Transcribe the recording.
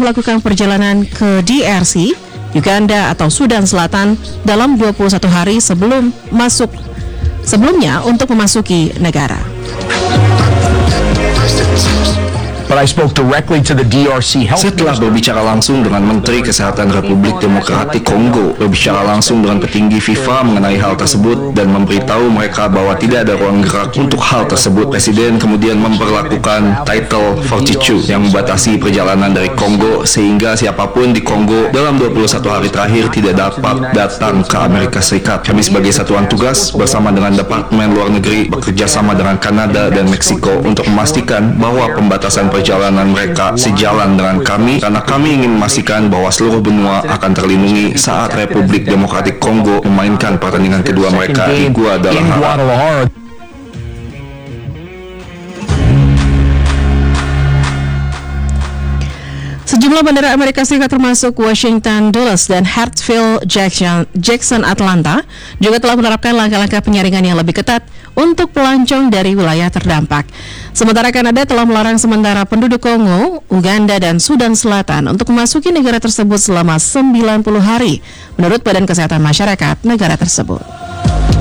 melakukan perjalanan ke DRC, Uganda atau Sudan Selatan dalam 21 hari sebelumnya untuk memasuki negara. Setelah berbicara langsung dengan Menteri Kesehatan Republik Demokratik Kongo, berbicara langsung dengan petinggi FIFA mengenai hal tersebut dan memberitahu mereka bahwa tidak ada ruang gerak untuk hal tersebut, Presiden kemudian memperlakukan Title 42 yang membatasi perjalanan dari Kongo sehingga siapapun di Kongo dalam 21 hari terakhir tidak dapat datang ke Amerika Serikat. Kami sebagai satuan tugas bersama dengan Departemen Luar Negeri bekerja sama dengan Kanada dan Meksiko untuk memastikan bahwa pembatasan perjalanan mereka sejalan dengan kami, karena kami ingin memastikan bahwa seluruh benua akan terlindungi saat Republik Demokratik Kongo memainkan pertandingan kedua mereka di Guadalajara. Sejumlah bandara Amerika Serikat termasuk Washington Dulles dan Hartsfield Jackson Atlanta juga telah menerapkan langkah-langkah penyaringan yang lebih ketat untuk pelancong dari wilayah terdampak. Sementara Kanada telah melarang sementara penduduk Kongo, Uganda, dan Sudan Selatan untuk memasuki negara tersebut selama 90 hari menurut Badan Kesehatan Masyarakat negara tersebut.